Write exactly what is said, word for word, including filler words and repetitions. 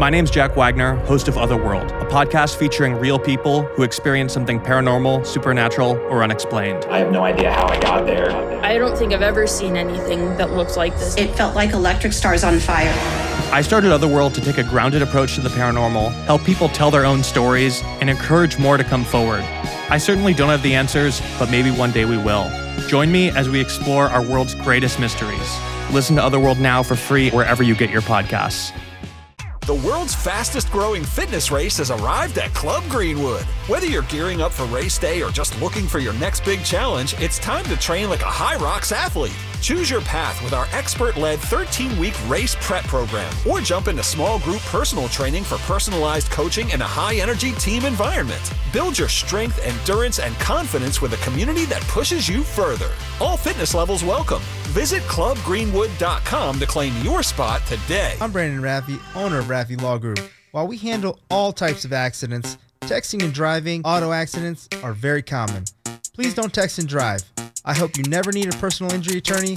My name's Jack Wagner, host of Otherworld, a podcast featuring real people who experience something paranormal, supernatural, or unexplained. I have no idea how I got there. I don't think I've ever seen anything that looks like this. It felt like electric stars on fire. I started Otherworld to take a grounded approach to the paranormal, help people tell their own stories, and encourage more to come forward. I certainly don't have the answers, but maybe one day we will. Join me as we explore our world's greatest mysteries. Listen to Otherworld now for free wherever you get your podcasts. The world's fastest growing fitness race has arrived at Club Greenwood. Whether you're gearing up for race day or just looking for your next big challenge, it's time to train like a High Rocks athlete. Choose your path with our expert-led thirteen-week race prep program, or jump into small group personal training for personalized coaching in a high-energy team environment. Build your strength, endurance, and confidence with a community that pushes you further. All fitness levels welcome. Visit club greenwood dot com to claim your spot today. I'm Brandon Raffi, owner of Raffi Law Group. While we handle all types of accidents, texting and driving auto accidents are very common. Please don't text and drive. I hope you never need a personal injury attorney